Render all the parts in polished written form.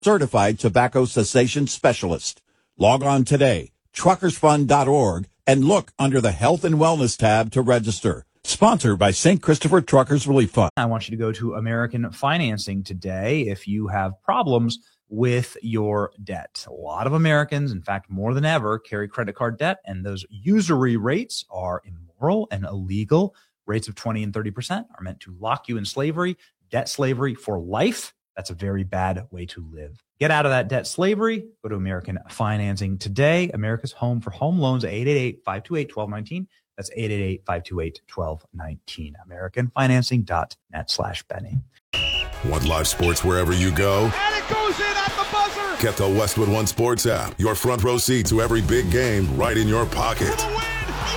certified tobacco cessation specialist. Log on today, truckersfund.org, and look under the Health and Wellness tab to register. Sponsored by St. Christopher Truckers Relief Fund. I want you to go to American Financing today if you have problems with your debt. A lot of Americans, in fact, more than ever, carry credit card debt, and those usury rates are immoral and illegal. Rates of 20 and 30% are meant to lock you in slavery, debt slavery for life. That's a very bad way to live. Get out of that debt slavery. Go to American Financing today. America's home for home loans, 888-528-1219. That's 888-528-1219. AmericanFinancing.net/Benny. Want live sports wherever you go? And it goes in at the buzzer! Get the Westwood One Sports app. Your front row seat to every big game right in your pocket. For the win!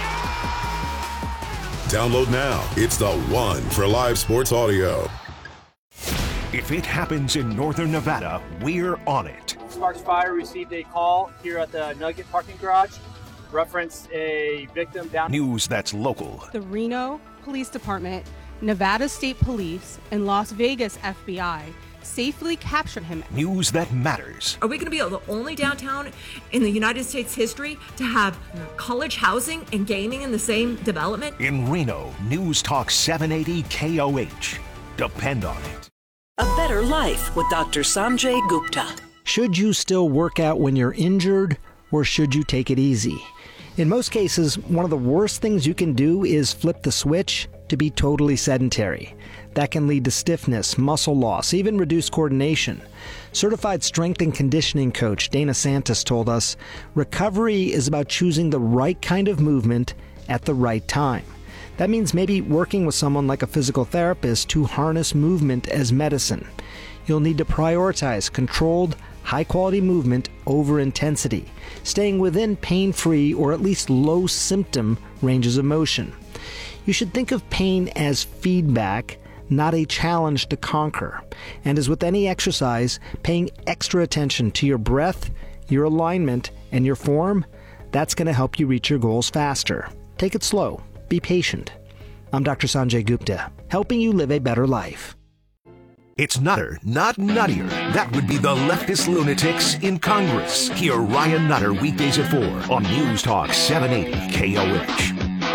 Download now. It's the one for live sports audio. If it happens in Northern Nevada, we're on it. Sparks Fire received a call here at the Nugget parking garage. Reference a victim down. News that's local. The Reno Police Department, Nevada State Police, and Las Vegas FBI safely captured him. News that matters. Are we going to be the only downtown in the United States history to have college housing and gaming in the same development? In Reno, News Talk 780 KOH. Depend on it. A Better Life with Dr. Sanjay Gupta. Should you still work out when you're injured, or should you take it easy? In most cases, one of the worst things you can do is flip the switch to be totally sedentary. That can lead to stiffness, muscle loss, even reduced coordination. Certified strength and conditioning coach Dana Santos told us, recovery is about choosing the right kind of movement at the right time. That means maybe working with someone like a physical therapist to harness movement as medicine. You'll need to prioritize controlled, high-quality movement over intensity, staying within pain-free or at least low-symptom ranges of motion. You should think of pain as feedback, not a challenge to conquer. And as with any exercise, paying extra attention to your breath, your alignment, and your form, that's going to help you reach your goals faster. Take it slow. Be patient. I'm Dr. Sanjay Gupta, helping you live a better life. It's Nutter, not nuttier. That would be the leftist lunatics in Congress. Hear Ryan Nutter weekdays at 4 on News Talk 780 KOH.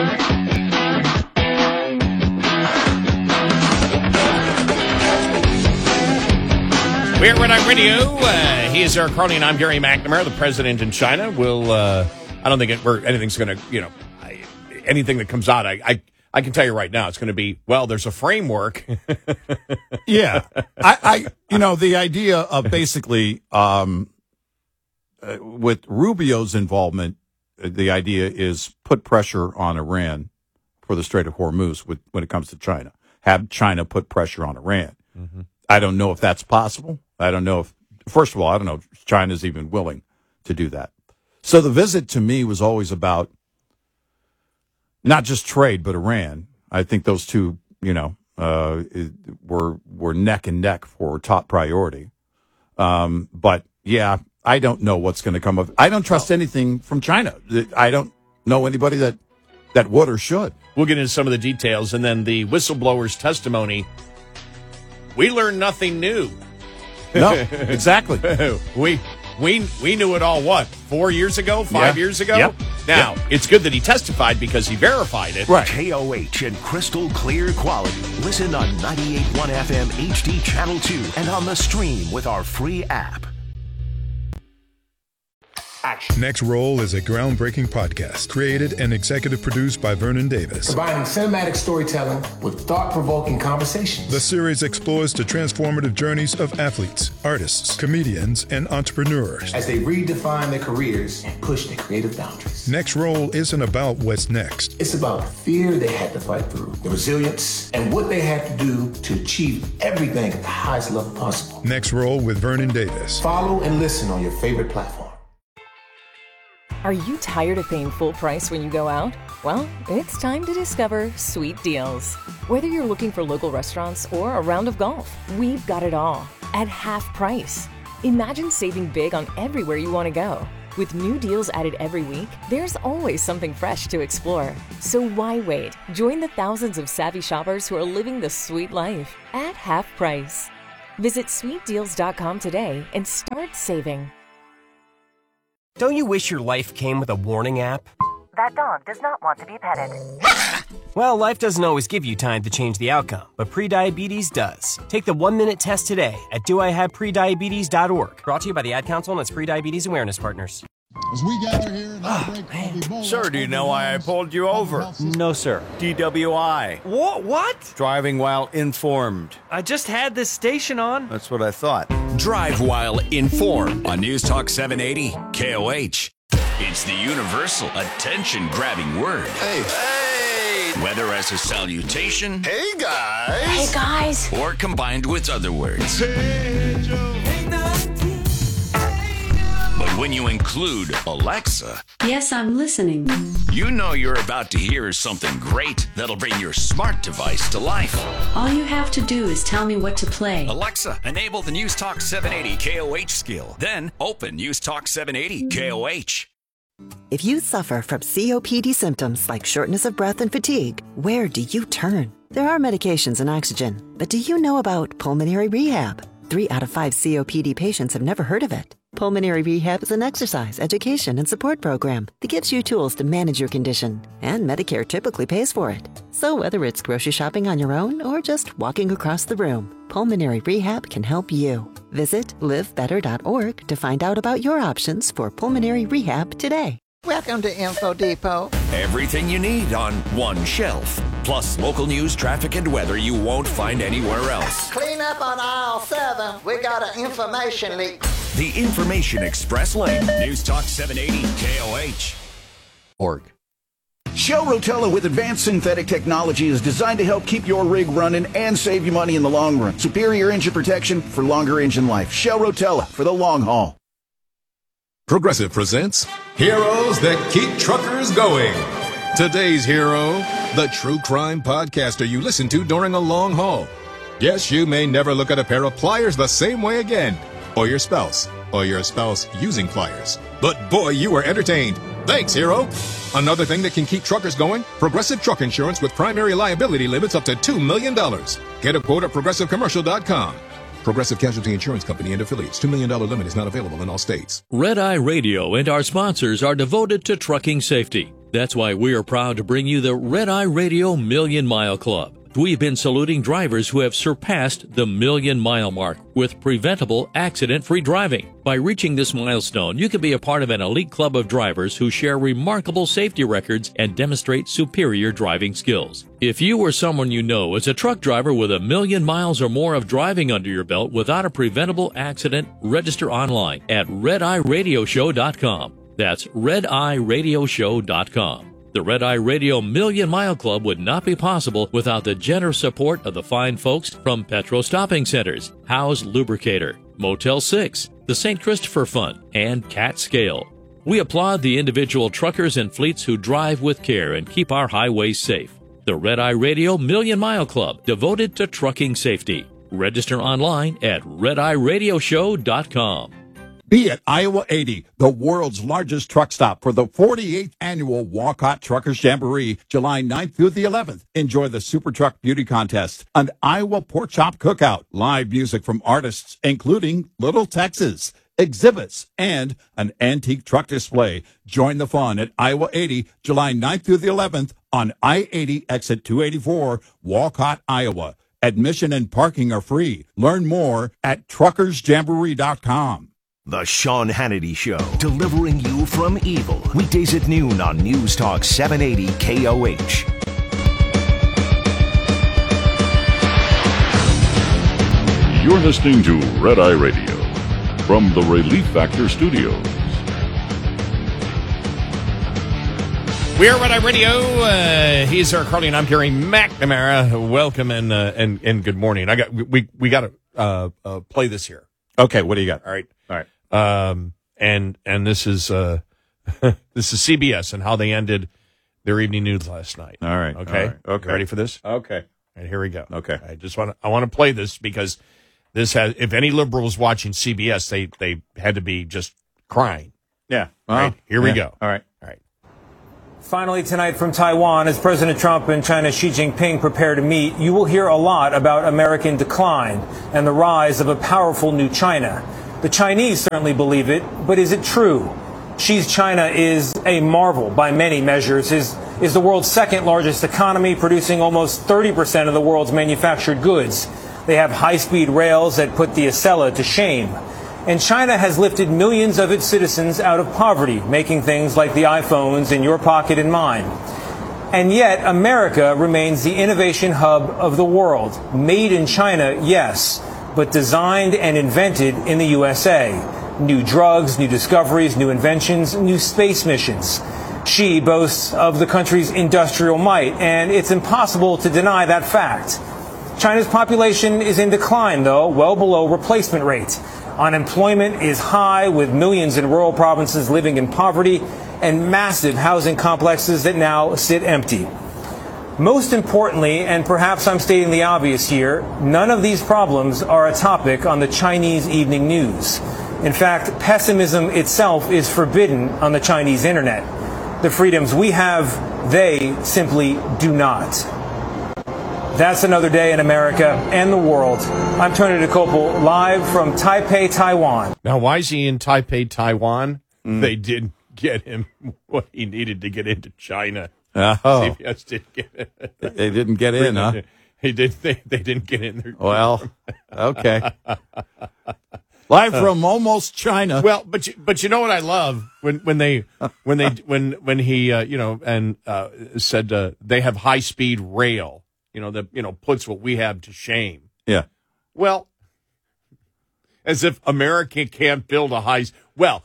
We're at Red Eye Radio. He is Eric Carney, and I'm Gary McNamara, the president in China. I don't think anything's going to, anything that comes out, I can tell you right now, it's going to be, well, there's a framework. Yeah. The idea of basically, with Rubio's involvement, the idea is put pressure on Iran for the Strait of Hormuz when it comes to China. Have China put pressure on Iran. Mm-hmm. I don't know if that's possible. I don't know if China's even willing to do that. So the visit to me was always about not just trade, but Iran. I think those two, were neck and neck for top priority. But yeah, I don't know what's going to come of. I don't trust anything from China. I don't know anybody that would or should. We'll get into some of the details, and then the whistleblower's testimony. We learned nothing new. No, exactly. We knew it all, 4 years ago, 5 years ago? Yep. Now, It's good that he testified because he verified it. Right. KOH and crystal clear quality. Listen on 98.1 FM HD Channel 2 and on the stream with our free app. Next Roll is a groundbreaking podcast created and executive produced by Vernon Davis. Combining cinematic storytelling with thought-provoking conversations. The series explores the transformative journeys of athletes, artists, comedians, and entrepreneurs as they redefine their careers and push their creative boundaries. Next Roll isn't about what's next. It's about the fear they had to fight through, the resilience, and what they had to do to achieve everything at the highest level possible. Next Roll with Vernon Davis. Follow and listen on your favorite platform. Are you tired of paying full price when you go out? Well, it's time to discover Sweet Deals. Whether you're looking for local restaurants or a round of golf, we've got it all at half price. Imagine saving big on everywhere you want to go. With new deals added every week, there's always something fresh to explore. So why wait? Join the thousands of savvy shoppers who are living the sweet life at half price. Visit sweetdeals.com today and start saving. Don't you wish your life came with a warning app? That dog does not want to be petted. Well, life doesn't always give you time to change the outcome, but prediabetes does. Take the 1-minute test today at doihaveprediabetes.org. Brought to you by the Ad Council and its Prediabetes Awareness Partners. As we gather here in our break, I'll be bowling. Sir, do you know why I pulled you over? No, sir. DWI. What? Driving while informed. I just had this station on. That's what I thought. Drive while informed on News Talk 780 KOH. It's the universal attention-grabbing word. Hey. Whether as a salutation, Hey, guys. Hey, guys. or combined with other words. But when you include Alexa, yes, I'm listening. you know you're about to hear something great that'll bring your smart device to life. All you have to do is tell me what to play. Alexa, enable the News Talk 780 KOH skill. Then open News Talk 780 KOH. If you suffer from COPD symptoms like shortness of breath and fatigue, where do you turn? There are medications and oxygen, but do you know about pulmonary rehab? 3 out of 5 COPD patients have never heard of it. Pulmonary Rehab is an exercise, education, and support program that gives you tools to manage your condition, and Medicare typically pays for it. So whether it's grocery shopping on your own or just walking across the room, Pulmonary Rehab can help you. Visit livebetter.org to find out about your options for pulmonary rehab today. Welcome to Info Depot. Everything you need on one shelf. Plus local news, traffic, and weather you won't find anywhere else. Clean up on aisle 7. We got an information leak. The Information Express Lane. News Talk 780 KOH. Org. Shell Rotella with advanced synthetic technology is designed to help keep your rig running and save you money in the long run. Superior engine protection for longer engine life. Shell Rotella for the long haul. Progressive presents Heroes That Keep Truckers Going. Today's hero, the true crime podcaster you listen to during a long haul. Yes, you may never look at a pair of pliers the same way again. Or your spouse using pliers. But boy, you were entertained. Thanks, hero. Another thing that can keep truckers going, Progressive Truck Insurance with primary liability limits up to $2 million. Get a quote at progressivecommercial.com. Progressive Casualty Insurance Company and affiliates. $2 million limit is not available in all states. Red Eye Radio and our sponsors are devoted to trucking safety. That's why we are proud to bring you the Red Eye Radio Million Mile Club. We've been saluting drivers who have surpassed the million-mile mark with preventable, accident-free driving. By reaching this milestone, you can be a part of an elite club of drivers who share remarkable safety records and demonstrate superior driving skills. If you or someone you know is a truck driver with 1 million miles or more of driving under your belt without a preventable accident, register online at redeyeradioshow.com. That's redeyeradioshow.com. The Red Eye Radio Million Mile Club would not be possible without the generous support of the fine folks from Petro Stopping Centers, Howe's Lubricator, Motel 6, the St. Christopher Fund, and Cat Scale. We applaud the individual truckers and fleets who drive with care and keep our highways safe. The Red Eye Radio Million Mile Club, devoted to trucking safety. Register online at redeyeradioshow.com. Be at Iowa 80, the world's largest truck stop for the 48th annual Walcott Truckers Jamboree, July 9th through the 11th. Enjoy the Super Truck Beauty Contest, an Iowa Pork Chop Cookout, live music from artists including Little Texas, exhibits, and an antique truck display. Join the fun at Iowa 80, July 9th through the 11th on I-80 exit 284, Walcott, Iowa. Admission and parking are free. Learn more at truckersjamboree.com. The Sean Hannity Show, delivering you from evil. Weekdays at noon on News Talk 780 KOH. You're listening to Red Eye Radio from the Relief Factor Studios. We're Red Eye Radio. He's our Carly, and I'm Gary McNamara. Welcome and good morning. We got to play this here. Okay, what do you got? All right. And this is this is CBS and how they ended their evening news last night. All right. Okay. All right. Okay. Ready for this? Okay. All right, here we go. Okay. I want to play this because this has, if any liberal was watching CBS, they had to be just crying. Yeah. All right. Here we go. All right. Finally tonight from Taiwan, as President Trump and China's Xi Jinping prepare to meet, you will hear a lot about American decline and the rise of a powerful new China. The Chinese certainly believe it, but is it true? Xi's China is a marvel by many measures, is the world's second largest economy, producing almost 30% of the world's manufactured goods. They have high-speed rails that put the Acela to shame. And China has lifted millions of its citizens out of poverty, making things like the iPhones in your pocket and mine. And yet, America remains the innovation hub of the world. Made in China, yes, but designed and invented in the USA. New drugs, new discoveries, new inventions, new space missions. Xi boasts of the country's industrial might, and it's impossible to deny that fact. China's population is in decline, though, well below replacement rate. Unemployment is high, with millions in rural provinces living in poverty and massive housing complexes that now sit empty. Most importantly, and perhaps I'm stating the obvious here, none of these problems are a topic on the Chinese evening news. In fact, pessimism itself is forbidden on the Chinese internet. The freedoms we have, they simply do not. That's another day in America and the world. I'm Tony DeCopel, live from Taipei, Taiwan. Now, why is he in Taipei, Taiwan? They didn't get him what he needed to get into China. Oh. CBS didn't get it. They didn't get in, huh? They didn't get in there. Well, okay. Live from almost China. Well, but you know what I love when he said they have high speed rail. That puts what we have to shame. Yeah. Well, as if America can't build a high. Well,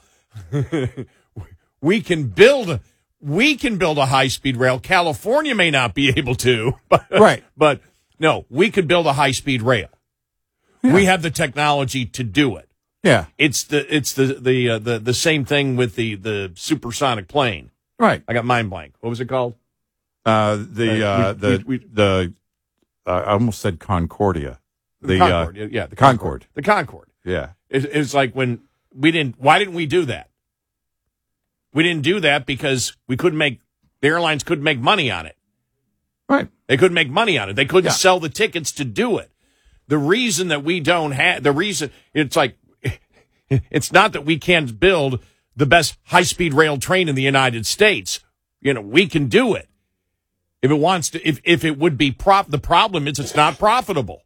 we can build a high speed rail. California may not be able to, but, right? But no, we could build a high speed rail. Yeah. We have the technology to do it. Yeah. It's the same thing with the supersonic plane. Right. I got mind blank. What was it called? I almost said Concordia. The Concorde. The Concorde. The Concorde. Yeah. It's like when why didn't we do that? We didn't do that because the airlines couldn't make money on it. Right. They couldn't make money on it. They couldn't sell the tickets to do it. The reason that we don't have, it's not that we can't build the best high-speed rail train in the United States. We can do it. If it wants to, if it would be the problem is it's not profitable.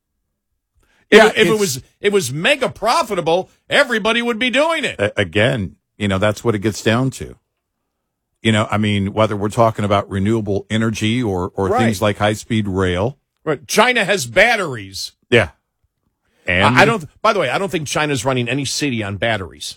If it was mega profitable, everybody would be doing it. Again, that's what it gets down to. Whether we're talking about renewable energy or things like high-speed rail. Right. China has batteries. Yeah. And by the way, I don't think China's running any city on batteries.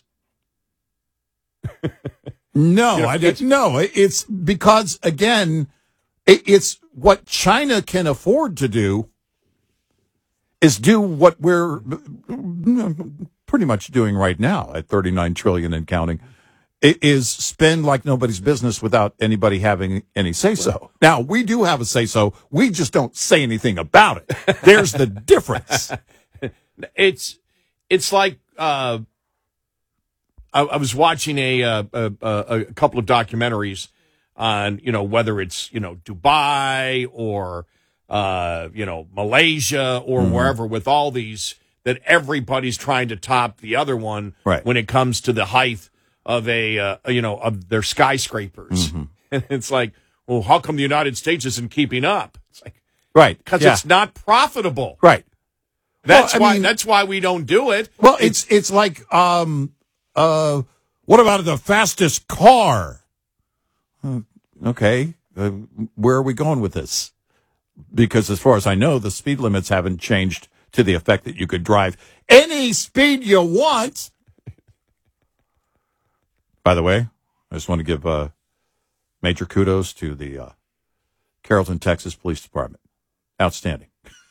No, it's because, again, it's what China can afford to do is do what we're pretty much doing right now at $39 trillion and counting. It is spend like nobody's business without anybody having any say-so. Now, we do have a say-so. We just don't say anything about it. There's the difference. It's like I was watching a couple of documentaries on whether it's Dubai or Malaysia or wherever, with all these that everybody's trying to top the other one when it comes to the height of of their skyscrapers. And it's like, well, how come the United States isn't keeping up? It's like, because it's not profitable. Right. That's why we don't do it. Well, it's like what about the fastest car? Okay, where are we going with this? Because as far as I know, the speed limits haven't changed to the effect that you could drive any speed you want. By the way, I just want to give major kudos to the Carrollton, Texas Police Department. Outstanding.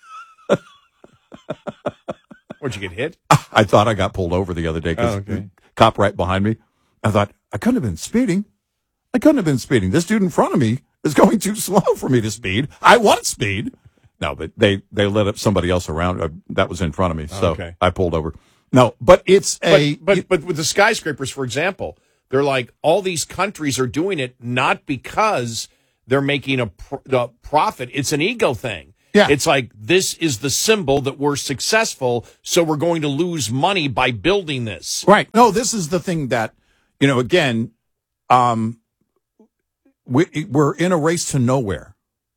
Where'd you get hit? I thought I got pulled over the other day because the cop right behind me. I thought, I couldn't have been speeding. This dude in front of me is going too slow for me to speed. I want speed. No, but they let up somebody else around that was in front of me, so I pulled over. No, but it's but with the skyscrapers, for example, They're like, all these countries are doing it not because they're making a profit. It's an ego thing. Yeah. It's like, this is the symbol that we're successful, so we're going to lose money by building this. Right. No, this is the thing that, again, we're in a race to nowhere.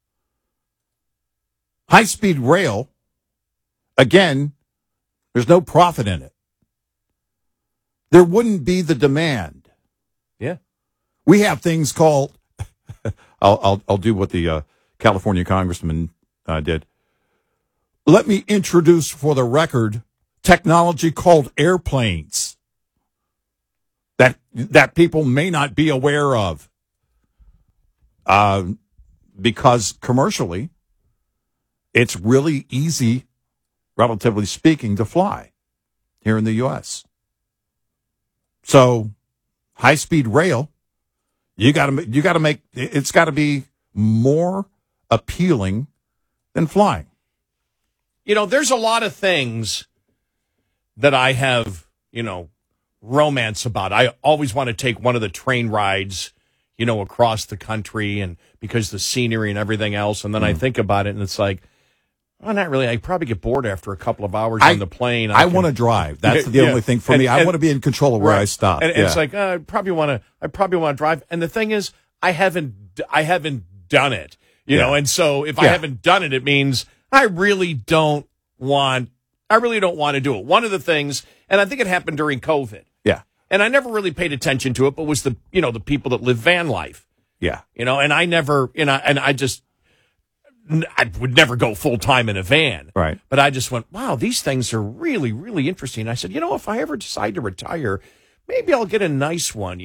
High-speed rail, again, there's no profit in it. There wouldn't be the demand. Yeah. We have things called, I'll do what the California congressman did. Let me introduce for the record technology called airplanes that people may not be aware of, because commercially it's really easy, relatively speaking, to fly here in the U.S. So high-speed rail, you got to make it's got to be more appealing than flying. There's a lot of things that I have, romance about. I always want to take one of the train rides, across the country, and because the scenery and everything else. And then I think about it, and it's like, well, not really. I probably get bored after a couple of hours on the plane. I want to drive. That's the only thing for me. I want to be in control of where I stop. And it's like, I probably want to drive. And the thing is, I haven't done it, and so if I haven't done it, it means I really don't want to do it. One of the things, and I think it happened during COVID. Yeah. And I never really paid attention to it, but was the people that live van life. Yeah. And I never, I would never go full time in a van. Right. But I just went, wow, these things are really, really interesting. I said, if I ever decide to retire, maybe I'll get a nice one,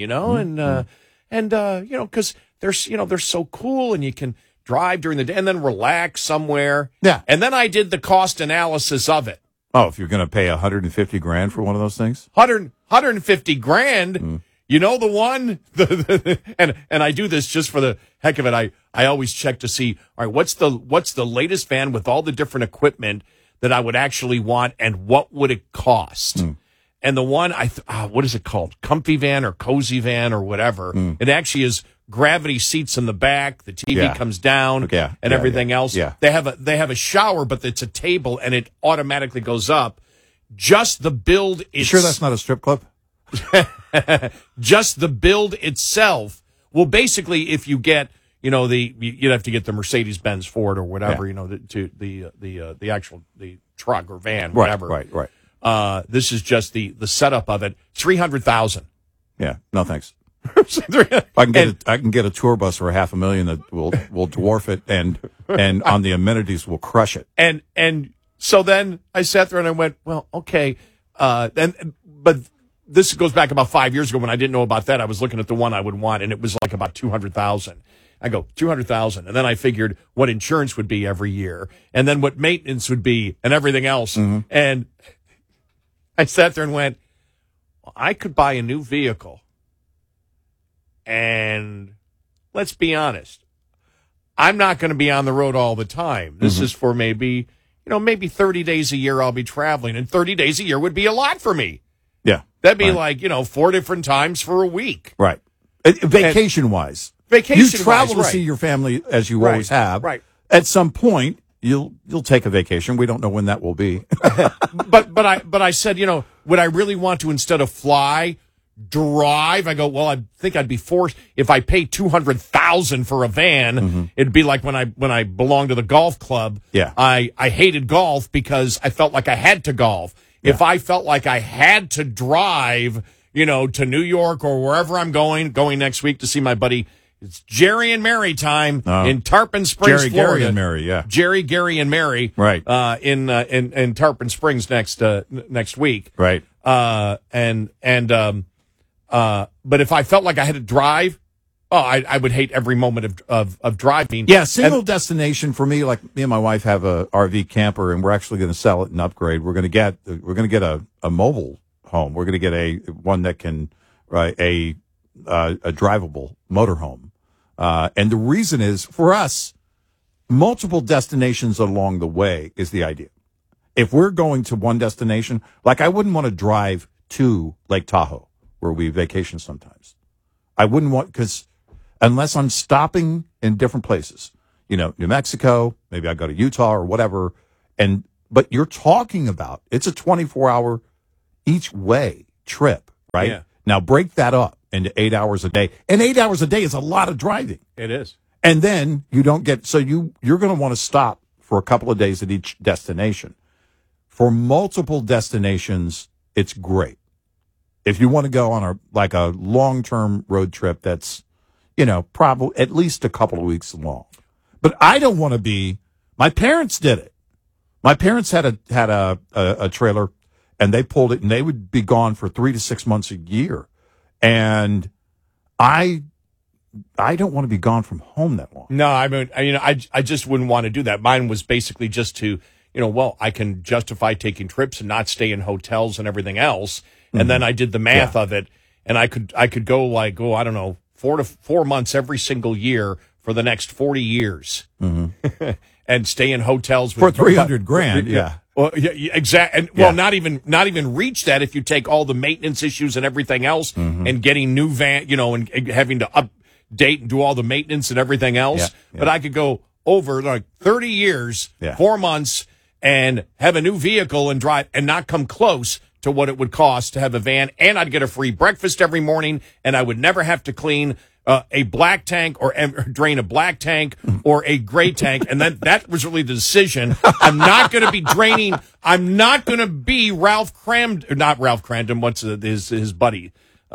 because they're so cool, and you can drive during the day and then relax somewhere. Yeah. And then I did the cost analysis of it. Oh, if you're going to pay $150,000 for one of those things? 150 grand. The one, and I do this just for the heck of it. I always check to see, all right, what's the latest van with all the different equipment that I would actually want, and what would it cost? And the one, what is it called? Comfy van or cozy van or whatever. It actually is gravity seats in the back. The TV comes down and everything else. Yeah. They have a shower, but it's a table, and it automatically goes up. Just the build. You sure that's not a strip club? Just the build itself. Well, basically, if you get, you'd have to get the Mercedes-Benz Ford or whatever, the actual truck or van, whatever. Right. This is just the setup of it. $300,000. Yeah. No, thanks. I can get a tour bus for $500,000 that will dwarf it, and on the amenities will crush it. And so then I sat there and I went, well, okay, but this goes back about 5 years ago when I didn't know about that. I was looking at the one I would want, and it was like about $200,000. I go, $200,000, and then I figured what insurance would be every year, and then what maintenance would be, and everything else. And I sat there and went, well, I could buy a new vehicle. And let's be honest, I'm not going to be on the road all the time. This is for maybe 30 days a year I'll be traveling, and 30 days a year would be a lot for me. Yeah. That'd be like, 4 different times for a week. Right. Vacation-wise. You travel to see your family as you always have. Right. At some point, you'll take a vacation. We don't know when that will be. but I said, would I really want to, instead of fly, drive? I go, well, I think I'd be forced. If I pay $200,000 for a van, it'd be like when I belonged to the golf club. Yeah. I hated golf because I felt like I had to golf. Yeah. If I felt like I had to drive, to New York or wherever I'm going next week to see my buddy. It's Jerry and Mary time in Tarpon Springs, Florida. Gary, and Mary, yeah. Jerry, Gary, and Mary, right? In Tarpon Springs next week, right? But if I felt like I had to drive, I would hate every moment of driving. Yeah, single destination for me. Like me and my wife have a RV camper, and we're actually going to sell it and upgrade. We're going to get a mobile home. We're going to get one that can a drivable motorhome. And the reason is, for us, multiple destinations along the way is the idea. If we're going to one destination, like I wouldn't want to drive to Lake Tahoe, where we vacation sometimes. I wouldn't want, because unless I'm stopping in different places, New Mexico, maybe I go to Utah or whatever, but you're talking about, it's a 24-hour each way trip, right? Yeah. Now break that up into 8 hours a day. And 8 hours a day is a lot of driving. It is. And then you don't get, so you're going to want to stop for a couple of days at each destination. For multiple destinations, it's great. If you want to go on a long-term road trip that's, probably at least a couple of weeks long. But I don't want to be, my parents did it. My parents had a trailer, and they pulled it, and they would be gone for 3 to 6 months a year. And I don't want to be gone from home that long. No, I just wouldn't want to do that. Mine was basically just to, I can justify taking trips and not stay in hotels and everything else. And then I did the math of it, and I could go I don't know, 4 months every single year for the next 40 years, and stay in hotels for $300,000. Yeah. Well, yeah, exactly. And well, not even reach that if you take all the maintenance issues and everything else, and getting new van, and having to update and do all the maintenance and everything else. Yeah. But I could go over like 30 years, 4 months, and have a new vehicle and drive and not come close to what it would cost to have a van, and I'd get a free breakfast every morning, and I would never have to clean a black tank or drain a black tank or a gray tank. And then that was really the decision. I'm not going to be draining. I'm not going to be not Ralph Cramden. What's his buddy?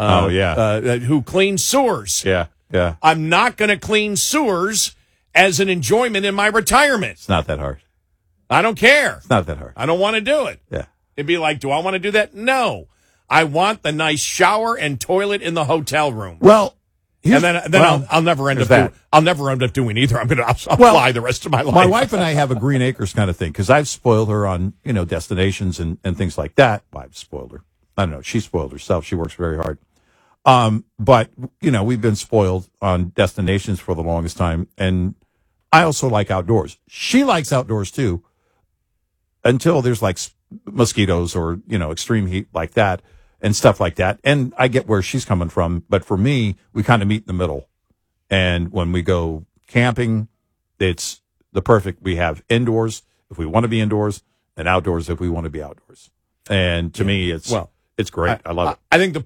Who cleans sewers. Yeah. Yeah. I'm not going to clean sewers as an enjoyment in my retirement. It's not that hard. I don't care. It's not that hard. I don't want to do it. Yeah. It'd be like, do I want to do that? No. I want the nice shower and toilet in the hotel room. Well, and then I'll never end up that. I'll never end up doing either. I'll fly the rest of my life. My wife and I have a Green Acres kind of thing because I've spoiled her on destinations and things like that. Well, I've spoiled her. I don't know. She spoiled herself. She works very hard. But we've been spoiled on destinations for the longest time, and I also like outdoors. She likes outdoors too, until there's like mosquitoes or extreme heat like that and stuff like that. And I get where she's coming from, but for me, we kind of meet in the middle. And when we go camping, it's the perfect. We have indoors if we want to be indoors, and outdoors if we want to be outdoors. And to me, it's great. I love it. I think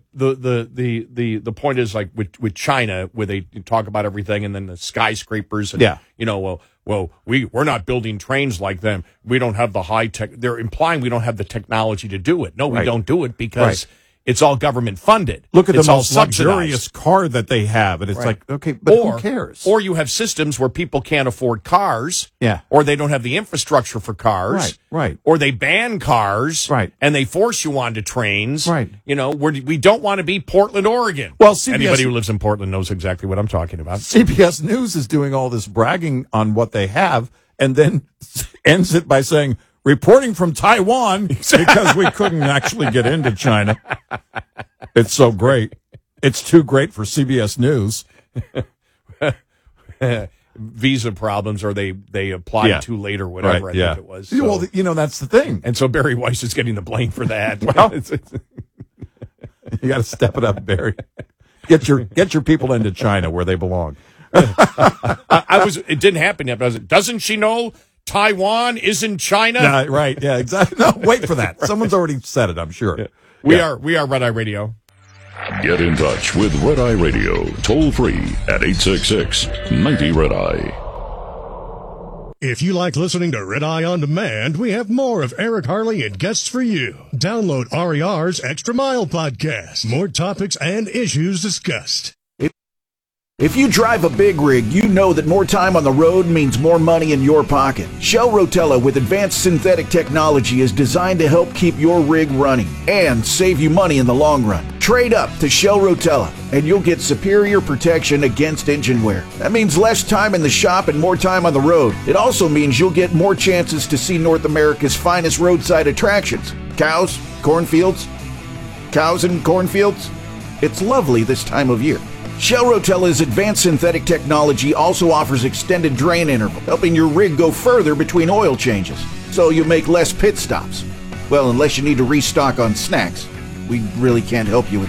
the point is like with China, where they talk about everything, and then the skyscrapers, and we're not building trains like them. We don't have the high tech. They're implying we don't have the technology to do it. No, we don't do it because it's all government funded. Look at it's the all most luxurious car that they have, and it's like, okay, but who cares? Or you have systems where people can't afford cars, or they don't have the infrastructure for cars, right? Or they ban cars, right? And they force you onto trains, right? We don't want to be Portland, Oregon. Well, anybody who lives in Portland knows exactly what I'm talking about. CBS News is doing all this bragging on what they have, and then ends it by saying, reporting from Taiwan, because we couldn't actually get into China. It's so great. It's too great for CBS News. Visa problems, or they applied too late or whatever, I think it was. So. Well, that's the thing. And so Barry Weiss is getting the blame for that. Well, you got to step it up, Barry. Get your people into China where they belong. It didn't happen yet, but I was like, doesn't she know Taiwan is in China? Yeah, right. Yeah, exactly. No, wait for that. Someone's already said it, I'm sure. Yeah. We are Red Eye Radio. Get in touch with Red Eye Radio, toll free at 866-90-RED-EYE. If you like listening to Red Eye On Demand, we have more of Eric Harley and guests for you. Download RER's Extra Mile podcast. More topics and issues discussed. If you drive a big rig, you know that more time on the road means more money in your pocket. Shell Rotella with advanced synthetic technology is designed to help keep your rig running and save you money in the long run. Trade up to Shell Rotella and you'll get superior protection against engine wear. That means less time in the shop and more time on the road. It also means you'll get more chances to see North America's finest roadside attractions. Cows, cornfields, cows and cornfields. It's lovely this time of year. Shell Rotella's advanced synthetic technology also offers extended drain interval, helping your rig go further between oil changes, so you make less pit stops. Well, unless you need to restock on snacks, we really can't help you with that.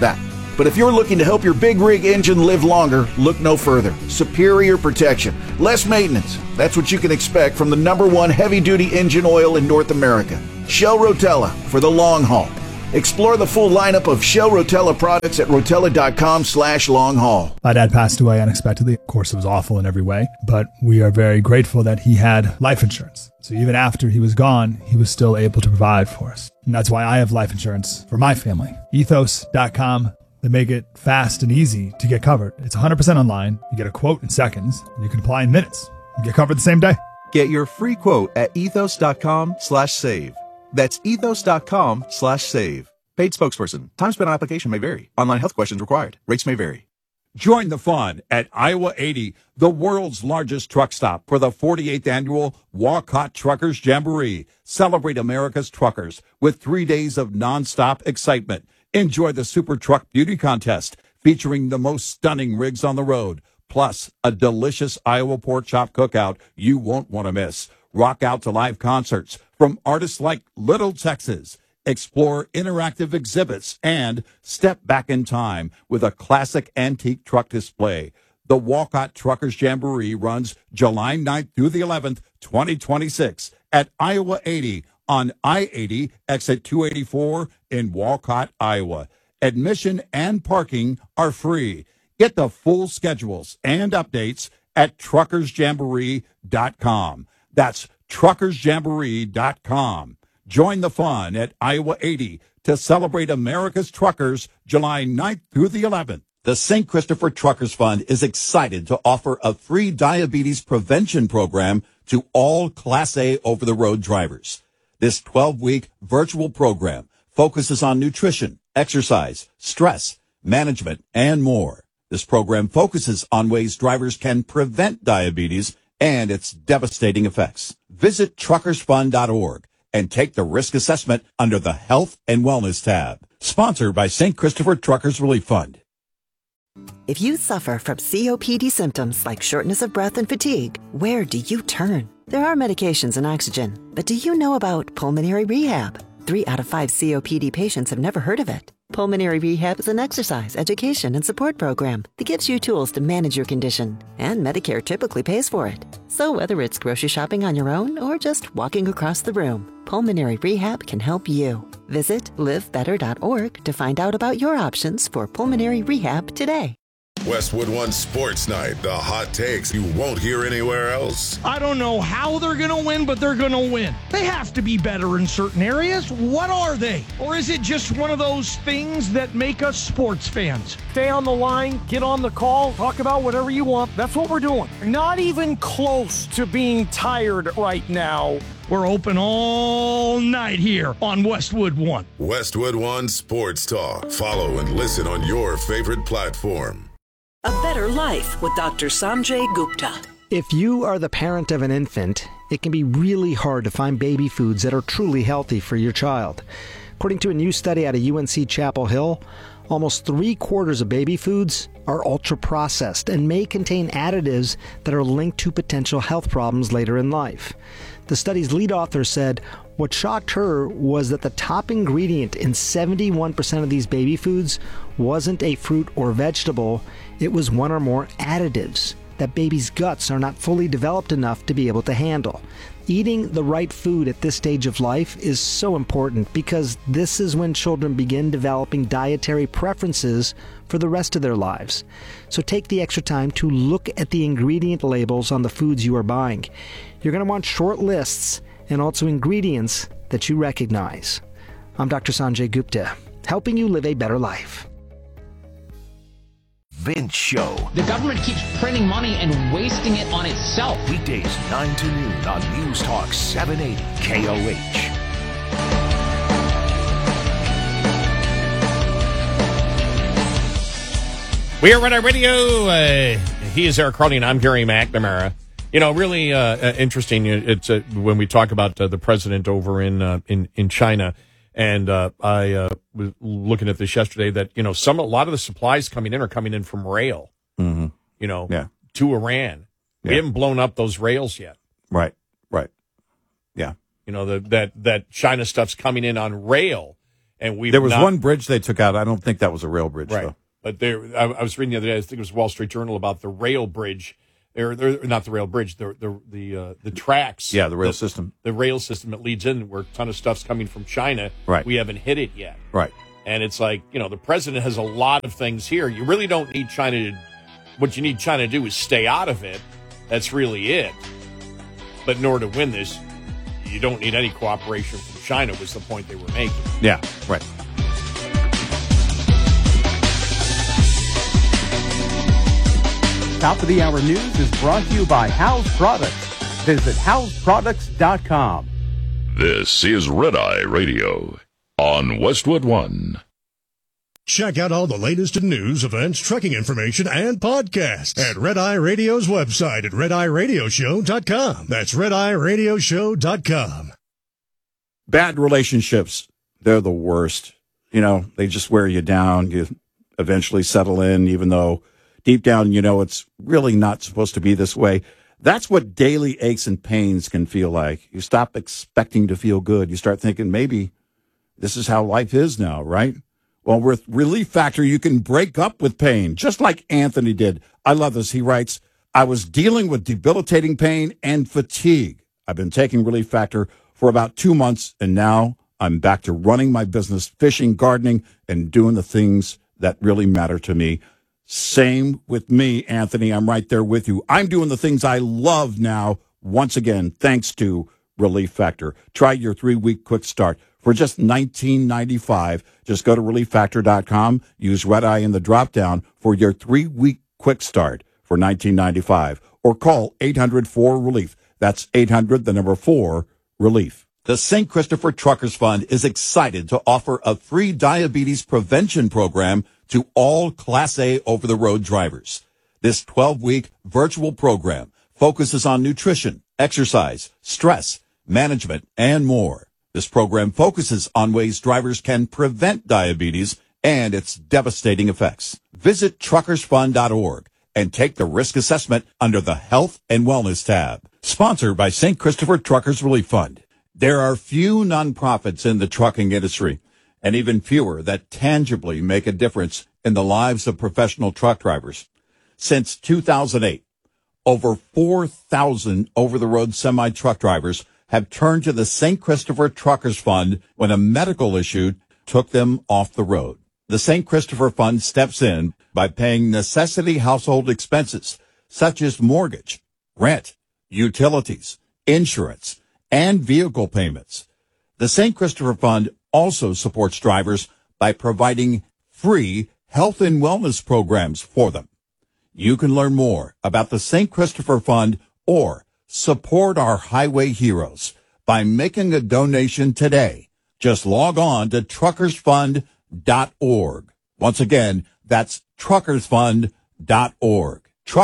But if you're looking to help your big rig engine live longer, look no further. Superior protection, less maintenance. That's what you can expect from the #1 heavy-duty engine oil in North America. Shell Rotella for the long haul. Explore the full lineup of Shell Rotella products at rotella.com/long haul. My dad passed away unexpectedly. Of course, it was awful in every way, but we are very grateful that he had life insurance. So even after he was gone, he was still able to provide for us. And that's why I have life insurance for my family. Ethos.com. They make it fast and easy to get covered. It's 100% online. You get a quote in seconds, and you can apply in minutes. You get covered the same day. Get your free quote at ethos.com/save. That's ethos.com/save. Paid spokesperson. Time spent on application may vary. Online health questions required. Rates may vary. Join the fun at Iowa 80, the world's largest truck stop, for the 48th annual Walcott Truckers Jamboree. Celebrate America's truckers with 3 days of nonstop excitement. Enjoy the Super Truck Beauty Contest featuring the most stunning rigs on the road, plus a delicious Iowa pork chop cookout you won't want to miss. Rock out to live concerts from artists like Little Texas. Explore interactive exhibits and step back in time with a classic antique truck display. The Walcott Truckers Jamboree runs July 9th through the 11th, 2026 at Iowa 80 on I-80 exit 284 in Walcott, Iowa. Admission and parking are free. Get the full schedules and updates at truckersjamboree.com. That's truckersjamboree.com. Join the fun at Iowa 80 to celebrate America's truckers July 9th through the 11th. The St. Christopher Truckers Fund is excited to offer a free diabetes prevention program to all Class A over-the-road drivers. This 12-week virtual program focuses on nutrition, exercise, stress, management, and more. This program focuses on ways drivers can prevent diabetes and its devastating effects. Visit truckersfund.org and take the risk assessment under the Health and Wellness tab. Sponsored by St. Christopher Truckers Relief Fund. If you suffer from COPD symptoms like shortness of breath and fatigue, where do you turn? There are medications and oxygen, but do you know about pulmonary rehab? 3 out of 5 COPD patients have never heard of it. Pulmonary Rehab is an exercise, education, and support program that gives you tools to manage your condition, and Medicare typically pays for it. So whether it's grocery shopping on your own or just walking across the room, Pulmonary Rehab can help you. Visit livebetter.org to find out about your options for pulmonary rehab today. Westwood One Sports Night, the hot takes you won't hear anywhere else. I don't know how they're going to win, but they're going to win. They have to be better in certain areas. What are they? Or is it just one of those things that make us sports fans? Stay on the line, get on the call, talk about whatever you want. That's what we're doing. Not even close to being tired right now. We're open all night here on Westwood One. Westwood One Sports Talk. Follow and listen on your favorite platform. A Better Life with Dr. Sanjay Gupta. If you are the parent of an infant, it can be really hard to find baby foods that are truly healthy for your child. According to a new study out of UNC Chapel Hill, almost 3/4 of baby foods are ultra-processed and may contain additives that are linked to potential health problems later in life. The study's lead author said what shocked her was that the top ingredient in 71% of these baby foods wasn't a fruit or vegetable, it was one or more additives that babies' guts are not fully developed enough to be able to handle. Eating the right food at this stage of life is so important because this is when children begin developing dietary preferences for the rest of their lives. So take the extra time to look at the ingredient labels on the foods you are buying. You're going to want short lists and also ingredients that you recognize. I'm Dr. Sanjay Gupta, helping you live a better life. Vince Show. The government keeps printing money and wasting it on itself. Weekdays 9 to noon on News Talk 780 KOH. We are Red Eye Radio. He is Eric Carly, and I'm Gary McNamara. You know, really interesting. It's when we talk about the president over in China. And I was looking at this yesterday that, you know, a lot of the supplies coming in are coming in from rail, you know, to Iran. We haven't blown up those rails yet. Right. Yeah. You know, that China stuff's coming in on rail. And there was one bridge they took out. I don't think that was a rail bridge, though. But I was reading the other day, I think it was Wall Street Journal, about the rail bridge, or not the rail bridge, the tracks. Yeah, the rail system. The rail system that leads in, where a ton of stuff's coming from China. Right. We haven't hit it yet. Right. And it's like, the president has a lot of things here. You really don't need China to, what you need China to do is stay out of it. That's really it. But in order to win this, you don't need any cooperation from China, was the point they were making. Yeah, right. Top of the Hour News is brought to you by House Products. Visit houseproducts.com. This is Red Eye Radio on Westwood One. Check out all the latest in news, events, trucking information, and podcasts at Red Eye Radio's website at redeyeradioshow.com. That's redeyeradioshow.com. Bad relationships, they're the worst. They just wear you down. You eventually settle in, even though deep down, it's really not supposed to be this way. That's what daily aches and pains can feel like. You stop expecting to feel good. You start thinking, maybe this is how life is now, right? Well, with Relief Factor, you can break up with pain, just like Anthony did. I love this. He writes, I was dealing with debilitating pain and fatigue. I've been taking Relief Factor for about 2 months, and now I'm back to running my business, fishing, gardening, and doing the things that really matter to me. Same with me, Anthony. I'm right there with you. I'm doing the things I love now, once again, thanks to Relief Factor. Try your 3-week quick start for just $19.95. Just go to relieffactor.com, use Red Eye in the drop-down for your 3-week quick start for $19.95, or call 800-4-RELIEF. That's 800-4-RELIEF. The St. Christopher Truckers Fund is excited to offer a free diabetes prevention program to all Class A over-the-road drivers. This 12-week virtual program focuses on nutrition, exercise, stress, management, and more. This program focuses on ways drivers can prevent diabetes and its devastating effects. Visit truckersfund.org and take the risk assessment under the Health and Wellness tab. Sponsored by St. Christopher Truckers Relief Fund. There are few nonprofits in the trucking industry, and even fewer that tangibly make a difference in the lives of professional truck drivers. Since 2008, over 4,000 over-the-road semi-truck drivers have turned to the St. Christopher Truckers Fund when a medical issue took them off the road. The St. Christopher Fund steps in by paying necessity household expenses such as mortgage, rent, utilities, insurance, and vehicle payments. The St. Christopher Fund also supports drivers by providing free health and wellness programs for them. You can learn more about the St. Christopher Fund or support our highway heroes by making a donation today. Just log on to truckersfund.org. Once again, that's truckersfund.org.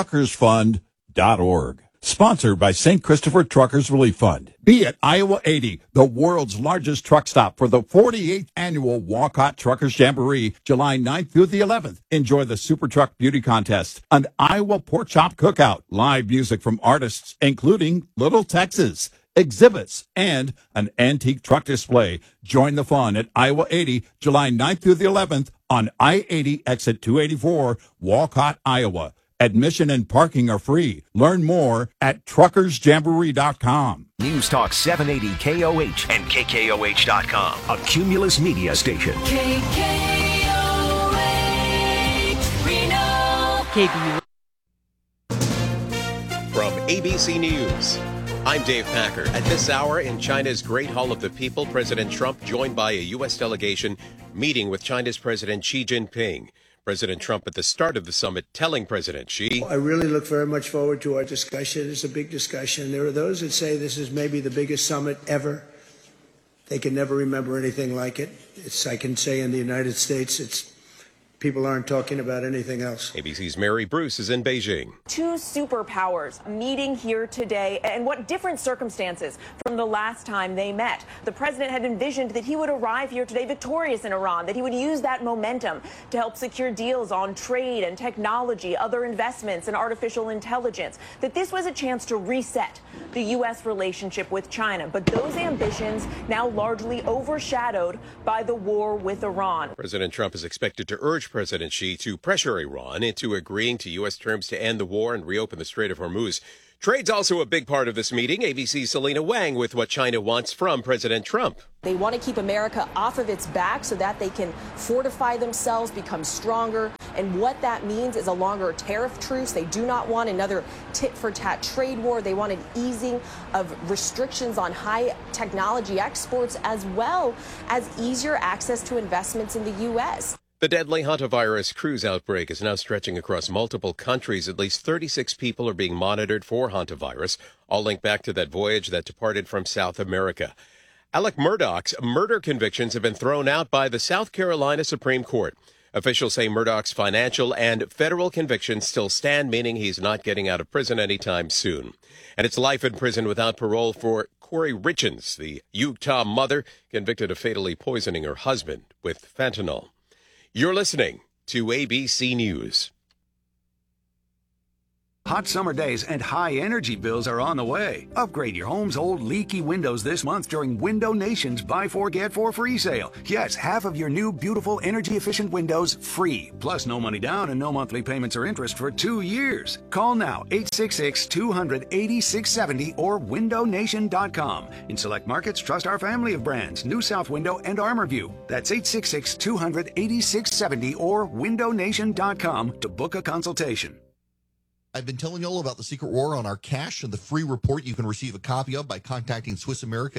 Truckersfund.org. Sponsored by St. Christopher Truckers Relief Fund. Be at Iowa 80, the world's largest truck stop for the 48th annual Walcott Truckers Jamboree, July 9th through the 11th. Enjoy the Super Truck Beauty Contest, an Iowa Pork Chop Cookout, live music from artists including Little Texas, exhibits, and an antique truck display. Join the fun at Iowa 80, July 9th through the 11th on I-80 exit 284, Walcott, Iowa. Admission and parking are free. Learn more at truckersjamboree.com. News Talk 780 KOH and KKOH.com, a Cumulus media station. KKOH, Reno. KBU. From ABC News, I'm Dave Packer. At this hour in China's Great Hall of the People, President Trump joined by a U.S. delegation meeting with China's President Xi Jinping. President Trump at the start of the summit telling President Xi, I really look very much forward to our discussion. It's a big discussion. There are those that say this is maybe the biggest summit ever. They can never remember anything like it. I can say in the United States, people aren't talking about anything else. ABC's Mary Bruce is in Beijing. Two superpowers meeting here today, and what different circumstances from the last time they met. The president had envisioned that he would arrive here today victorious in Iran, that he would use that momentum to help secure deals on trade and technology, other investments and artificial intelligence, that this was a chance to reset the U.S. relationship with China. But those ambitions now largely overshadowed by the war with Iran. President Trump is expected to urge pushed President Xi to pressure Iran into agreeing to U.S. terms to end the war and reopen the Strait of Hormuz. Trade's also a big part of this meeting. ABC's Selena Wang with what China wants from President Trump. They want to keep America off of its back so that they can fortify themselves, become stronger. And what that means is a longer tariff truce. They do not want another tit-for-tat trade war. They want an easing of restrictions on high technology exports, as well as easier access to investments in the U.S. The deadly hantavirus cruise outbreak is now stretching across multiple countries. At least 36 people are being monitored for hantavirus, all linked back to that voyage that departed from South America. Alec Murdaugh's murder convictions have been thrown out by the South Carolina Supreme Court. Officials say Murdaugh's financial and federal convictions still stand, meaning he's not getting out of prison anytime soon. And it's life in prison without parole for Corey Richins, the Utah mother convicted of fatally poisoning her husband with fentanyl. You're listening to ABC News. Hot summer days and high energy bills are on the way. Upgrade your home's old leaky windows this month during Window Nation's Buy 4 Get 4 free sale. Yes, half of your new beautiful energy efficient windows free. Plus no money down and no monthly payments or interest for 2 years. Call now 866-200-8670 or windownation.com. In select markets, trust our family of brands, New South Window and ArmorView. That's 866-200-8670 or windownation.com to book a consultation. I've been telling you all about the secret war on our cash and the free report you can receive a copy of by contacting Swiss America at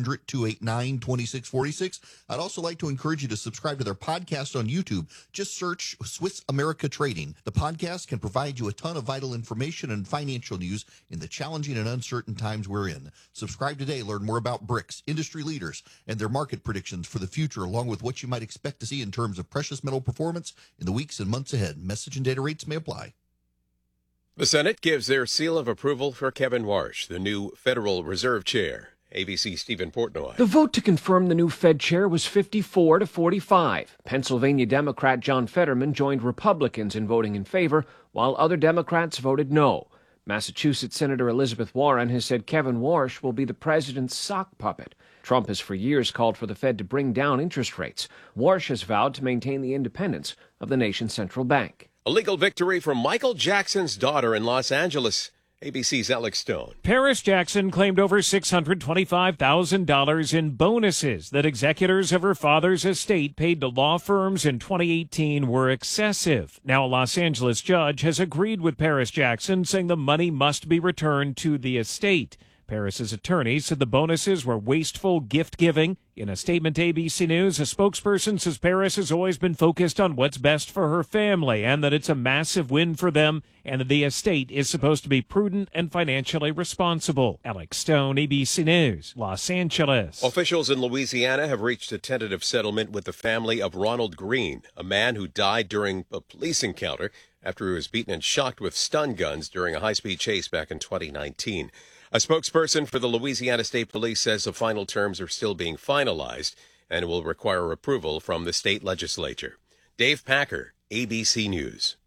800-289-2646. I'd also like to encourage you to subscribe to their podcast on YouTube. Just search Swiss America Trading. The podcast can provide you a ton of vital information and financial news in the challenging and uncertain times we're in. Subscribe today. Learn more about BRICS, industry leaders, and their market predictions for the future, along with what you might expect to see in terms of precious metal performance in the weeks and months ahead. Message and data rates may apply. The Senate gives their seal of approval for Kevin Warsh, the new Federal Reserve Chair. ABC's Stephen Portnoy. The vote to confirm the new Fed chair was 54 to 45. Pennsylvania Democrat John Fetterman joined Republicans in voting in favor, while other Democrats voted no. Massachusetts Senator Elizabeth Warren has said Kevin Warsh will be the president's sock puppet. Trump has for years called for the Fed to bring down interest rates. Warsh has vowed to maintain the independence of the nation's central bank. A legal victory for Michael Jackson's daughter in Los Angeles. ABC's Alex Stone. Paris Jackson claimed over $625,000 in bonuses that executors of her father's estate paid to law firms in 2018 were excessive. Now a Los Angeles judge has agreed with Paris Jackson, saying the money must be returned to the estate. Paris's attorney said the bonuses were wasteful gift-giving. In a statement to ABC News, a spokesperson says Paris has always been focused on what's best for her family and that it's a massive win for them and that the estate is supposed to be prudent and financially responsible. Alex Stone, ABC News, Los Angeles. Officials in Louisiana have reached a tentative settlement with the family of Ronald Green, a man who died during a police encounter after he was beaten and shocked with stun guns during a high-speed chase back in 2019. A spokesperson for the Louisiana State Police says the final terms are still being finalized and will require approval from the state legislature. Dave Packer, ABC News.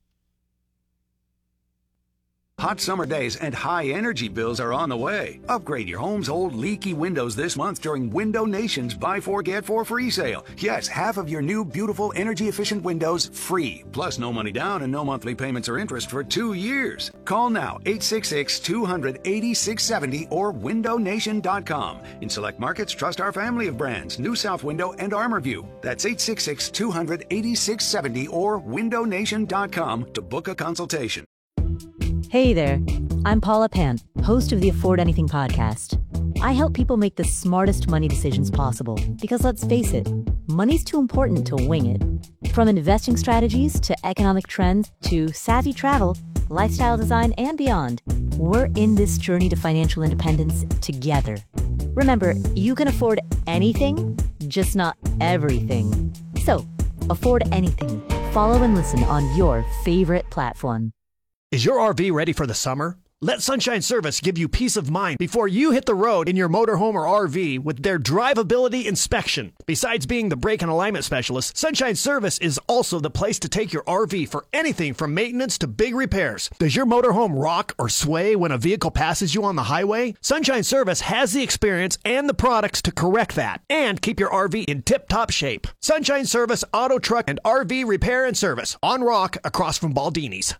Hot summer days and high energy bills are on the way. Upgrade your home's old leaky windows this month during Window Nation's Buy 4 Get 4 free sale. Yes, half of your new beautiful energy efficient windows free. Plus no money down and no monthly payments or interest for 2 years. Call now 866-200-8670 or windownation.com. In select markets, trust our family of brands, New South Window and ArmorView. That's 866-200-8670 or windownation.com to book a consultation. Hey there, I'm Paula Pan, host of the Afford Anything podcast. I help people make the smartest money decisions possible because let's face it, money's too important to wing it. From investing strategies to economic trends to savvy travel, lifestyle design, and beyond, we're in this journey to financial independence together. Remember, you can afford anything, just not everything. So, afford anything. Follow and listen on your favorite platform. Is your RV ready for the summer? Let Sunshine Service give you peace of mind before you hit the road in your motorhome or RV with their drivability inspection. Besides being the brake and alignment specialist, Sunshine Service is also the place to take your RV for anything from maintenance to big repairs. Does your motorhome rock or sway when a vehicle passes you on the highway? Sunshine Service has the experience and the products to correct that and keep your RV in tip-top shape. Sunshine Service Auto, Truck, and RV Repair and Service on Rock across from Baldini's.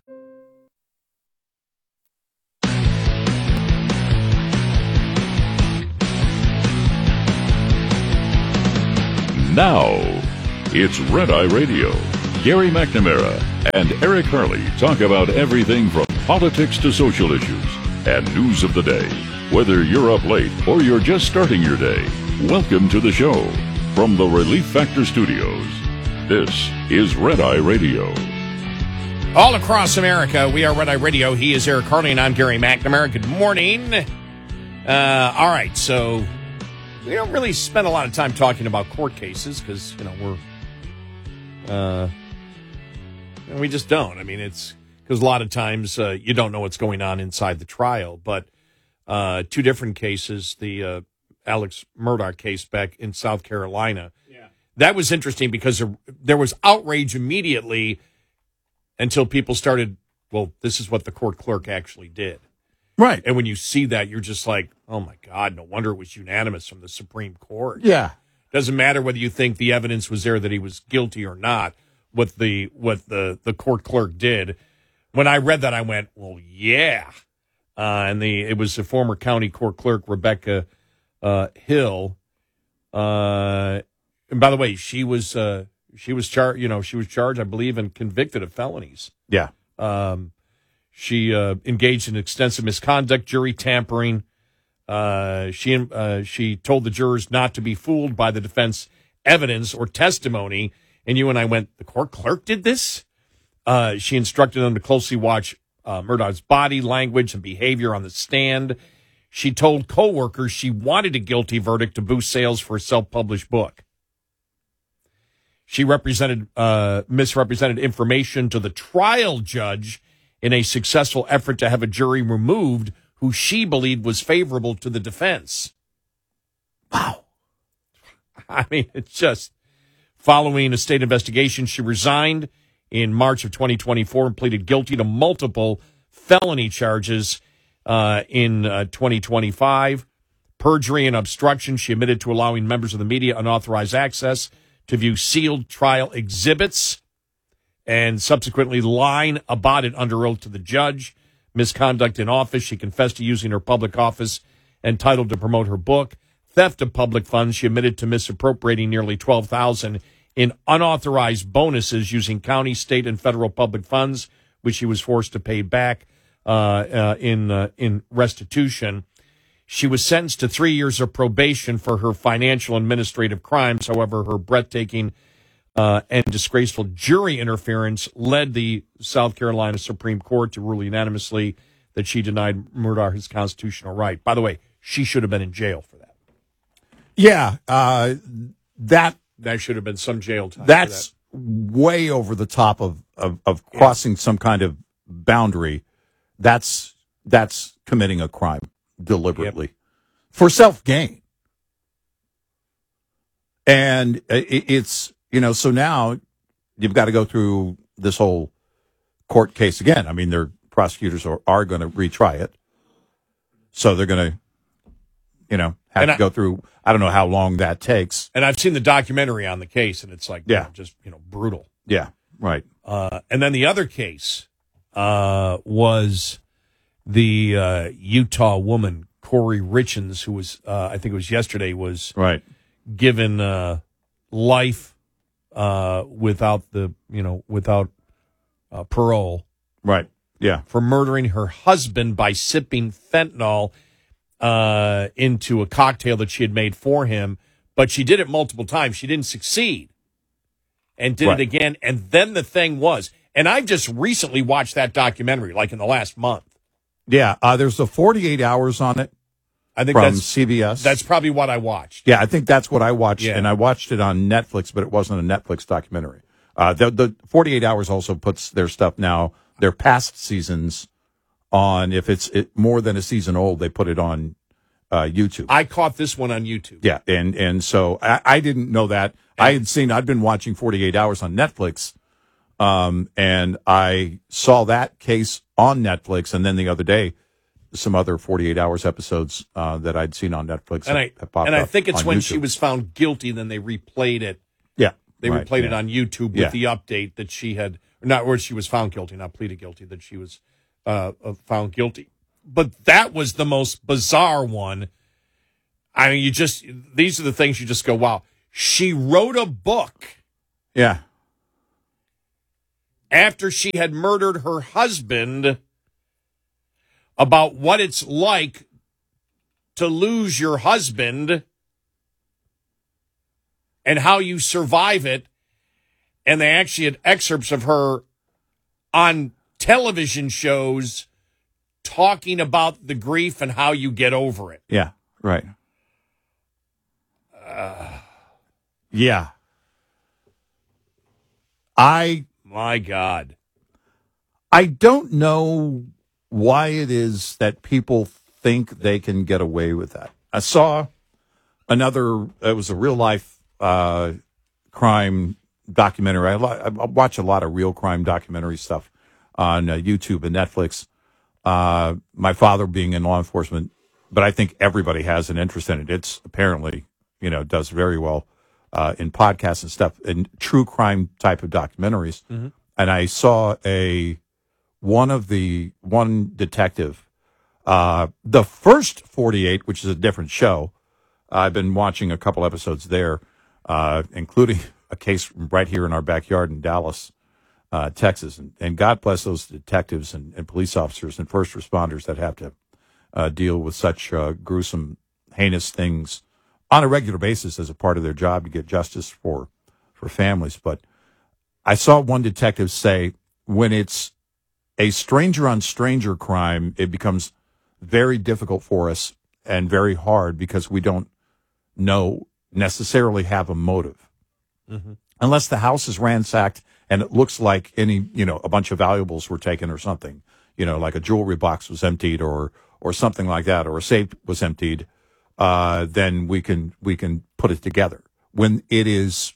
Now, it's Red Eye Radio. Gary McNamara and Eric Harley talk about everything from politics to social issues and news of the day. Whether you're up late or you're just starting your day, welcome to the show. From the Relief Factor Studios, this is Red Eye Radio. All across America, we are Red Eye Radio. He is Eric Harley, and I'm Gary McNamara. Good morning. All right, so we don't really spend a lot of time talking about court cases because, we just don't. I mean, it's because a lot of times you don't know what's going on inside the trial. But two different cases, the Alex Murdaugh case back in South Carolina, that was interesting because there was outrage immediately until people started, well, this is what the court clerk actually did. Right. And when you see that, you're just like, oh, my God, no wonder it was unanimous from the Supreme Court. Yeah. Doesn't matter whether you think the evidence was there that he was guilty or not, what the court clerk did. When I read that, I went, well, yeah. It was the former county court clerk, Rebecca Hill. And by the way, she was charged, I believe, and convicted of felonies. Yeah. She engaged in extensive misconduct, jury tampering. She told the jurors not to be fooled by the defense evidence or testimony. And you and I went, the court clerk did this? She instructed them to closely watch Murdaugh's body language and behavior on the stand. She told coworkers she wanted a guilty verdict to boost sales for a self-published book. She misrepresented information to the trial judge in a successful effort to have a jury removed who she believed was favorable to the defense. Wow. I mean, it's just, following a state investigation, she resigned in March of 2024 and pleaded guilty to multiple felony charges in 2025. Perjury and obstruction. She admitted to allowing members of the media unauthorized access to view sealed trial exhibits and subsequently lying about it under oath to the judge. Misconduct in office. She confessed to using her public office and title to promote her book. Theft of public funds. She admitted to misappropriating nearly $12,000 in unauthorized bonuses using county, state, and federal public funds, which she was forced to pay back in restitution. She was sentenced to 3 years of probation for her financial and administrative crimes. However, her breathtaking and disgraceful jury interference led the South Carolina Supreme Court to rule unanimously that she denied Murdaugh his constitutional right. By the way, she should have been in jail for that. Yeah, that should have been some jail time. That's way over the top of crossing some kind of boundary. That's committing a crime deliberately for self-gain. And it's, so now you've got to go through this whole court case again. I mean, their prosecutors are going to retry it. So they're going to, have to go through, I don't know how long that takes. And I've seen the documentary on the case, and it's like, just brutal. Yeah, right. And then the other case was the Utah woman, Corey Richens, who was, I think it was yesterday, was given life without parole. Right. Yeah. For murdering her husband by sipping fentanyl into a cocktail that she had made for him. But she did it multiple times. She didn't succeed. And did it again. And then the thing was, and I've just recently watched that documentary, like in the last month. Yeah. There's the 48 hours on it. I think from CBS. That's probably what I watched. Yeah, I think that's what I watched, and I watched it on Netflix, but it wasn't a Netflix documentary. The 48 Hours also puts their stuff now, their past seasons, on, if it's more than a season old, they put it on YouTube. I caught this one on YouTube. Yeah, and so I didn't know that. I'd been watching 48 Hours on Netflix, and I saw that case on Netflix, and then the other day, some other 48 Hours episodes that I'd seen on Netflix. And I think it's when YouTube. she was found guilty, then they replayed it. Yeah. They replayed it on YouTube with the update that she had, not where she was found guilty, not pleaded guilty, that she was found guilty. But that was the most bizarre one. I mean, these are the things you just go, wow. She wrote a book. Yeah. After she had murdered her husband about what it's like to lose your husband and how you survive it. And they actually had excerpts of her on television shows talking about the grief and how you get over it. Yeah, right. Yeah. My God. I don't know why it is that people think they can get away with that. I saw it was a real life crime documentary. I watch a lot of real crime documentary stuff on YouTube and Netflix. My father being in law enforcement, but I think everybody has an interest in it. It's apparently, does very well in podcasts and stuff, and true crime type of documentaries. Mm-hmm. And I saw one detective, the first 48, which is a different show. I've been watching a couple episodes there, including a case right here in our backyard in Dallas, Texas. And God bless those detectives and police officers and first responders that have to deal with such gruesome, heinous things on a regular basis as a part of their job to get justice for families. But I saw one detective say, when it's a stranger on stranger crime, it becomes very difficult for us and very hard because we don't necessarily have a motive. Mm-hmm. Unless the house is ransacked and it looks like a bunch of valuables were taken or something, like a jewelry box was emptied or something like that, or a safe was emptied, then we can put it together. When it is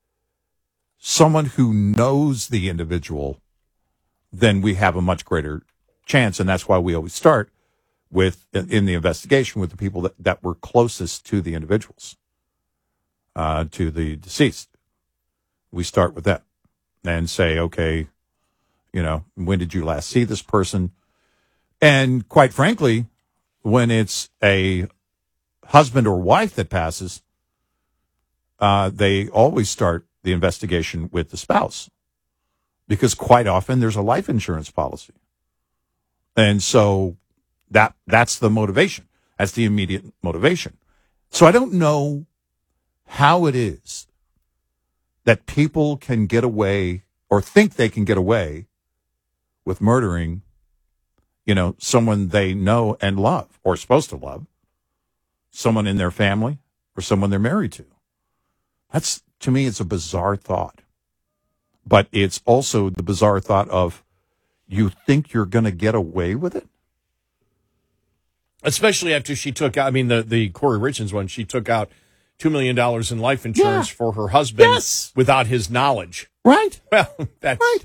someone who knows the individual, then we have a much greater chance, and that's why we always start in the investigation with the people that were closest to the individuals, to the deceased. We start with that and say, okay, when did you last see this person? And quite frankly, when it's a husband or wife that passes, they always start the investigation with the spouse, because quite often there's a life insurance policy. And so that's the motivation. That's the immediate motivation. So I don't know how it is that people can get away or think they can get away with murdering, someone they know and love or supposed to love, someone in their family or someone they're married to. That's, to me, it's a bizarre thought. But it's also the bizarre thought of, you think you're going to get away with it? Especially after she took out, the Corey Richards one, she took out $2 million in life insurance for her husband without his knowledge. Right. Well, that's right.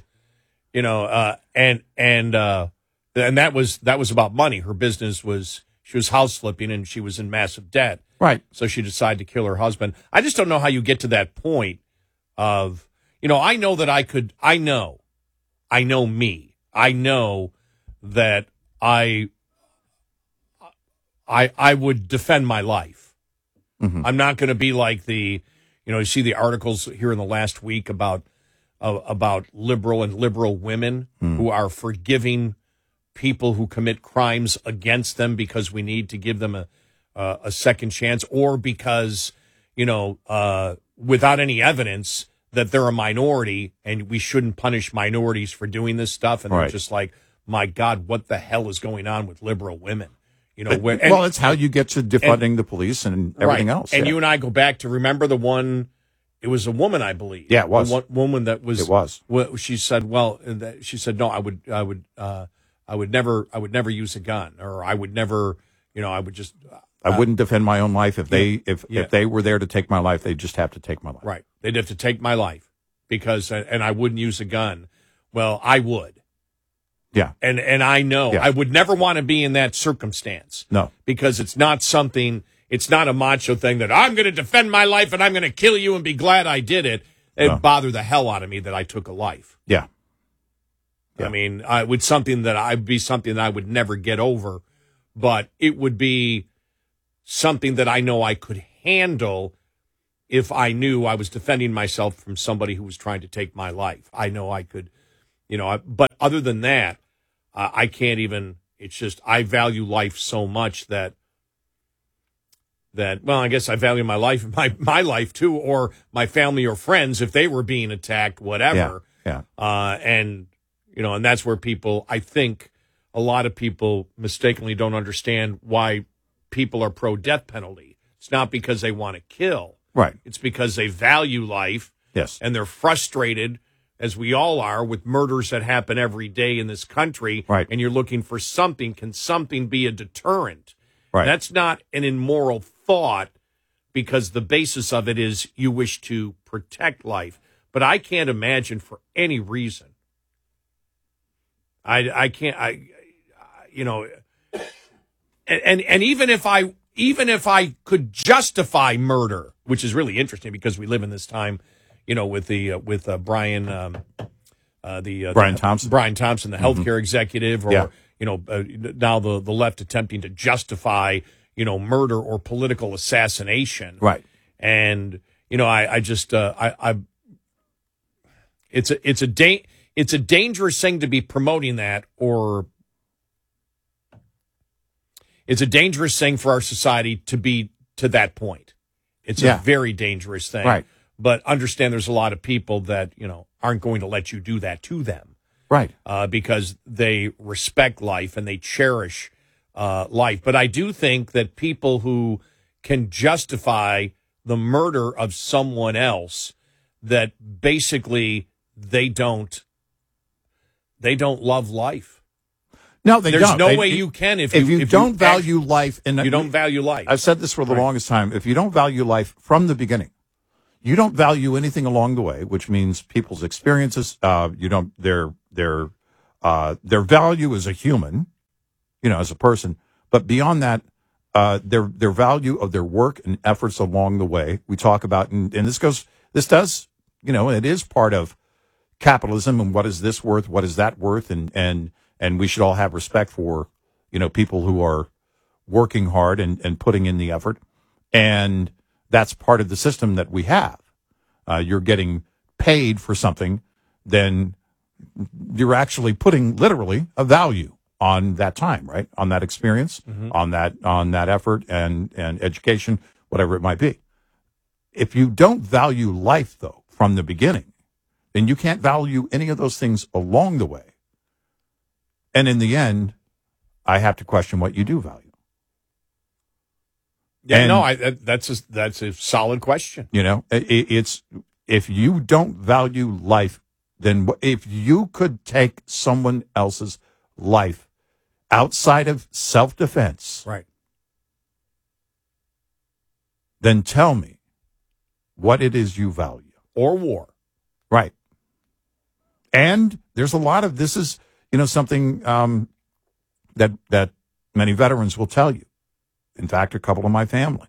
And that was about money. Her business she was house flipping and she was in massive debt. Right. So she decided to kill her husband. I just don't know how you get to that point of, I know that I know me. I know that I would defend my life. Mm-hmm. I'm not going to be like you see the articles here in the last week about liberal women who are forgiving people who commit crimes against them because we need to give them a second chance, or because, without any evidence that they're a minority and we shouldn't punish minorities for doing this stuff. And they're just like, my God, what the hell is going on with liberal women? It's how you get to defunding the police and everything else. And you and I go back to, remember the one, it was a woman, I believe. Yeah, it was. One woman that was. It was. Well, she said, no, I would never use a gun, or I would never, I would just. I wouldn't defend my own life if they were there to take my life. They'd just have to take my life. Right. They'd have to take my life and I wouldn't use a gun. Well, I would. Yeah. And I know I would never want to be in that circumstance. No. Because it's not a macho thing that I'm going to defend my life and I'm going to kill you and be glad I did it. It'd bother the hell out of me that I took a life. Yeah. I mean, it would be something that I would never get over, but it would be something that I know I could handle if I knew I was defending myself from somebody who was trying to take my life. I know I could, but other than that, I can't even, it's just, I value life so much that, well, I guess I value my life, my life too, or my family or friends if they were being attacked, whatever. Yeah. And that's where I think a lot of people mistakenly don't understand why people are pro-death penalty. It's not because they want to kill. Right. It's because they value life. Yes. And they're frustrated, as we all are, with murders that happen every day in this country. Right. And you're looking for something. Can something be a deterrent? Right. That's not an immoral thought, because the basis of it is you wish to protect life. But I can't imagine for any reason. I can't. And even if I could justify murder, which is really interesting because we live in this time, with Brian Thompson, the healthcare executive, or now the left attempting to justify murder or political assassination, right? And it's a dangerous thing to be promoting that, or it's a dangerous thing for our society to be to that point. It's a very dangerous thing. Right. But understand there's a lot of people that, aren't going to let you do that to them. Right. Because they respect life and they cherish life. But I do think that people who can justify the murder of someone else, that basically they don't love life. No, they There's don't. no way you can if you don't value life. And you don't value life. I've said this for the longest time. If you don't value life from the beginning, you don't value anything along the way, which means people's experiences. You don't their value as a human, as a person. But beyond that, their value of their work and efforts along the way. We talk about, and this does, it is part of capitalism. And what is this worth? What is that worth? And we should all have respect for, people who are working hard and putting in the effort. And that's part of the system that we have. You're getting paid for something, then you're actually putting literally a value on that time, right? On that experience, on that effort and education, whatever it might be. If you don't value life, though, from the beginning, then you can't value any of those things along the way. And in the end, I have to question what you do value. Yeah, that's a solid question. It's if you don't value life, then if you could take someone else's life outside of self-defense, right, then tell me what it is you value. Or war. Right. And there's a lot of, this is, something that many veterans will tell you. In fact, a couple of my family.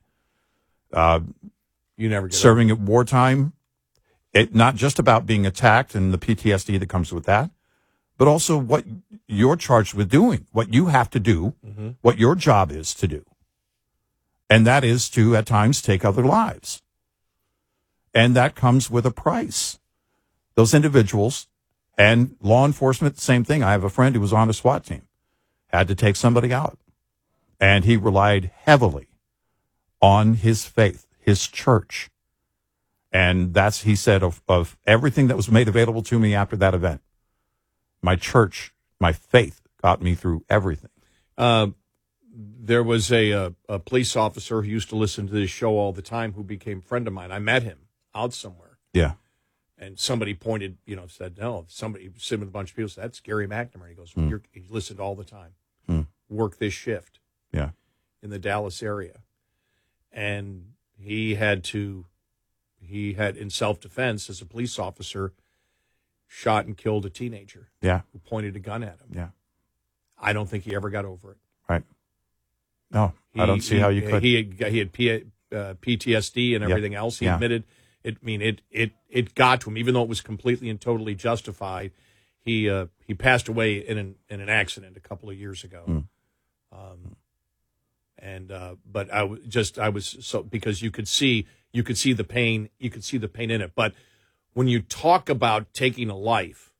You never get serving at wartime, it not just about being attacked and the PTSD that comes with that, but also what you're charged with doing, what you have to do, what your job is to do. And that is to, at times, take other lives. And that comes with a price. Those individuals and law enforcement, same thing. I have a friend who was on a SWAT team, had to take somebody out. And he relied heavily on his faith, his church. And that's, he said, of everything that was made available to me after that event, my church, my faith got me through everything. There was a police officer who used to listen to this show all the time who became a friend of mine. I met him out somewhere. Yeah. And somebody pointed, said, no, somebody sitting with a bunch of people said, that's Gary McNamara. He goes, he listened all the time. Work this shift. Yeah. In the Dallas area. And he had in self-defense as a police officer, shot and killed a teenager. Yeah. Who pointed a gun at him. Yeah. I don't think he ever got over it. Right. No, I don't see how you could. He had PTSD and everything else. He admitted it. It got to him, even though it was completely and totally justified. He passed away in an accident a couple of years ago. But I was so, because you could see the pain in it. But when you talk about taking a life,